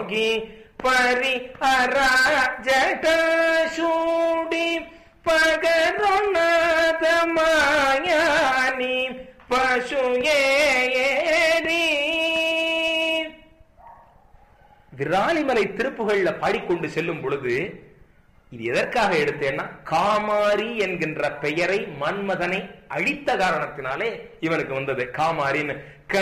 யோகி பரிஹராஜடசூடி பகருணாதமாயானி பசுயேரி. விராலிமலை திருப்புகள்ல பாடிக்கொண்டு செல்லும் பொழுது இது எதற்காக எடுத்தேன்னா, காமாரி என்கின்ற பெயரை மன்மதனை அழித்த காரணத்தினாலே இவனுக்கு வந்தது காமாரின்னு.